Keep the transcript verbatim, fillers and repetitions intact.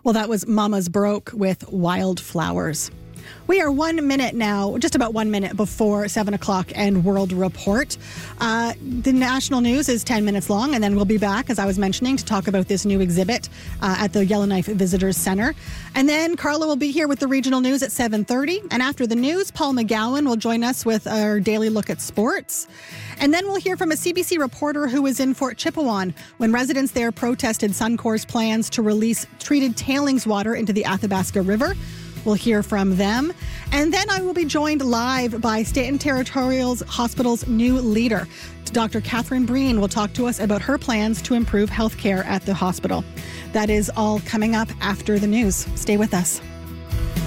Well, that was Mama's Broke with Wildflowers. We are one minute now, just about one minute before seven o'clock and World Report. Uh, the national news is ten minutes long, and then we'll be back, as I was mentioning, to talk about this new exhibit uh, at the Yellowknife Visitors Center. And then Carla will be here with the regional news at seven thirty. And after the news, Paul McGowan will join us with our daily look at sports. And then we'll hear from a C B C reporter who was in Fort Chipewyan when residents there protested Suncor's plans to release treated tailings water into the Athabasca River. We'll hear from them. And then I will be joined live by State and Territorial Hospital's new leader. Doctor Catherine Breen will talk to us about her plans to improve healthcare at the hospital. That is all coming up after the news. Stay with us.